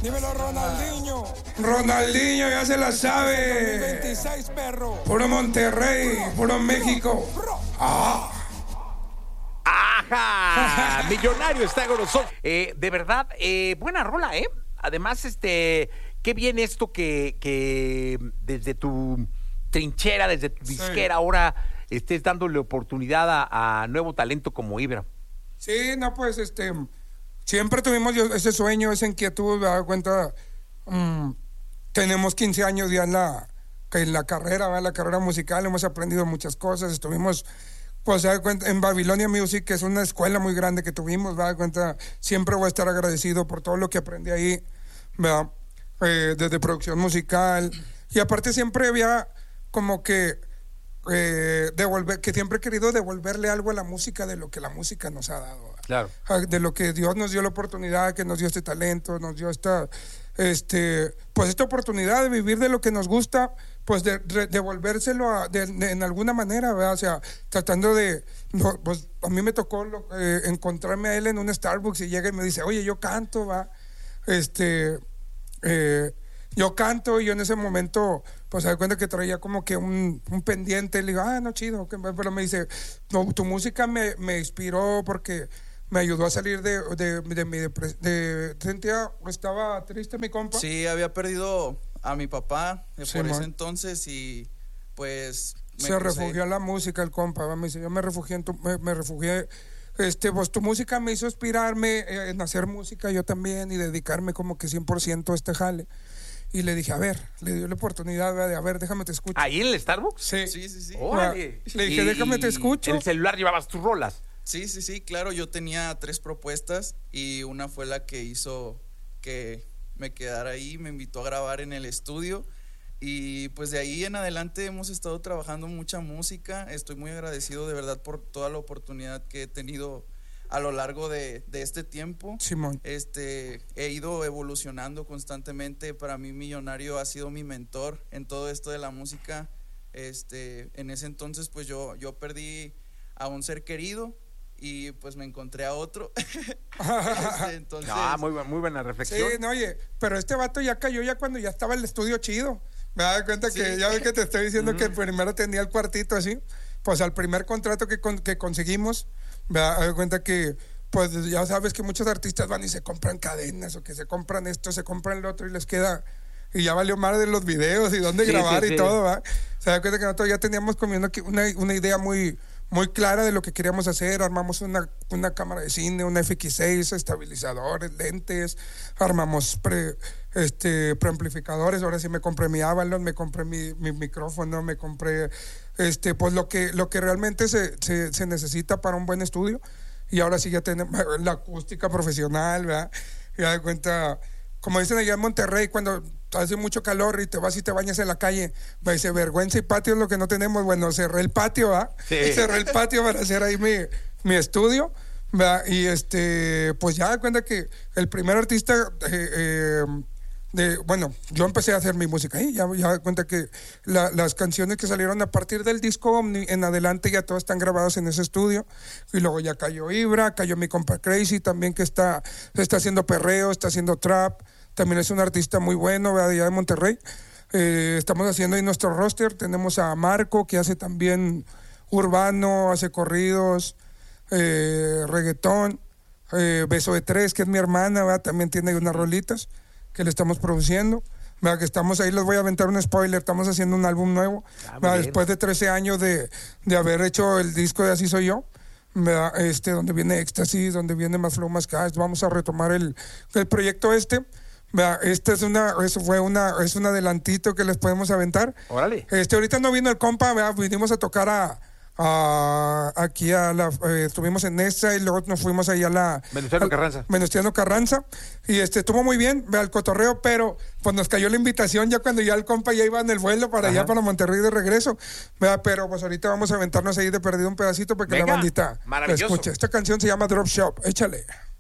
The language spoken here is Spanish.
Dímelo, Ronaldinho. Ronaldinho ya se la sabe. 2026, perro. Puro Monterrey, puro México. ¡Ah! ¡Ajá! Millonario está con nosotros. De verdad, buena rola, ¿eh? Además, qué bien esto que desde tu trinchera, desde tu disquera, ahora estés dándole oportunidad a nuevo talento como Ibra. Sí, no, pues, siempre tuvimos ese sueño, esa inquietud, me he dado cuenta, tenemos 15 años ya en la carrera, ¿verdad? La carrera musical, hemos aprendido muchas cosas, estuvimos, pues, me da cuenta, en Babilonia Music, que es una escuela muy grande que tuvimos, me da cuenta, siempre voy a estar agradecido por todo lo que aprendí ahí, ¿verdad? Desde producción musical, y aparte siempre había como que que siempre he querido devolverle algo a la música de lo que la música nos ha dado, ¿verdad? Claro. De lo que Dios nos dio la oportunidad, que nos dio este talento, nos dio esta oportunidad de vivir de lo que nos gusta, pues devolvérselo en alguna manera, ¿verdad? O sea, tratando pues a mí me tocó encontrarme a él en un Starbucks y llega y me dice, oye, yo canto, va, yo canto, y yo en ese momento, pues se da cuenta que traía como que un pendiente, le digo, no, chido, pero me dice, no, tu música me inspiró porque me ayudó a salir de mi depresión, estaba triste mi compa. Sí, había perdido a mi papá Sí, por ese entonces y pues... Se refugió en la música el compa, me dice, yo me refugié me refugié, pues tu música me hizo inspirarme en hacer música yo también y dedicarme como que 100% a este jale. Y le dije, a ver, le dio la oportunidad de, a ver, déjame te escucho. ¿Ahí en el Starbucks? Sí. ¡Órale! Le dije, déjame te escucho. En el celular llevabas tus rolas. Sí, claro, yo tenía 3 propuestas y una fue la que hizo que me quedara ahí, me invitó a grabar en el estudio y pues de ahí en adelante hemos estado trabajando mucha música. Estoy muy agradecido de verdad por toda la oportunidad que he tenido a lo largo de este tiempo. Simón. He ido evolucionando constantemente. Para mí Millonario ha sido mi mentor en todo esto de la música. En ese entonces pues yo perdí a un ser querido y pues me encontré a otro. Entonces... muy buena reflexión. Sí, no, oye, pero este vato ya cayó ya cuando ya estaba el estudio chido. Me da cuenta que ya ves que te estoy diciendo que primero tenía el cuartito así. Pues al primer contrato que conseguimos, me da cuenta que pues ya sabes que muchos artistas van y se compran cadenas o que se compran esto, se compran lo otro y les queda, y ya valió más de los videos y dónde grabar y todo, ¿va? Se da cuenta que nosotros ya teníamos como una idea muy clara de lo que queríamos hacer. Armamos una cámara de cine, una FX6, estabilizadores, lentes, armamos preamplificadores. Ahora sí me compré mi Avalon, me compré mi micrófono, me compré pues lo que realmente se necesita para un buen estudio. Y ahora sí ya tenemos la acústica profesional, ¿verdad? Y da cuenta, como dicen allá en Monterrey, cuando hace mucho calor y te vas y te bañas en la calle, me dice, vergüenza y patio es lo que no tenemos. Bueno, cerré el patio, ¿verdad? Sí. Cerré el patio para hacer ahí mi estudio, ¿verdad? Y pues ya da cuenta que el primer artista bueno, yo empecé a hacer mi música ahí, ya da cuenta que las canciones que salieron a partir del disco Omni en adelante ya todas están grabadas en ese estudio. Y luego ya cayó Ibra, cayó mi compa Crazy también, que está haciendo perreo, está haciendo trap, también es un artista muy bueno, ¿verdad? Allá de Monterrey. Estamos haciendo ahí nuestro roster, tenemos a Marco, que hace también urbano, hace corridos, reggaetón, Beso de Tres, que es mi hermana, ¿verdad? También tiene unas rolitas que le estamos produciendo, ¿verdad? Que estamos ahí, les voy a aventar un spoiler, estamos haciendo un álbum nuevo, después de 13 años de haber hecho el disco de Así Soy Yo, ¿verdad? Donde viene Éxtasis, donde viene Más Flow Más Cash. Vamos a retomar el proyecto ¿verdad? Es un adelantito que les podemos aventar. Órale. Ahorita no vino el compa, ¿verdad? Vinimos a tocar aquí estuvimos en esta y luego nos fuimos ahí a la Venustiano Carranza y estuvo muy bien, ve al cotorreo, pero pues nos cayó la invitación ya cuando ya el compa ya iba en el vuelo para allá para Monterrey de regreso, ¿verdad? Pero pues ahorita vamos a aventarnos ahí de perdido un pedacito para que la bandita la escuche. Esta canción se llama Drop Shop, échale.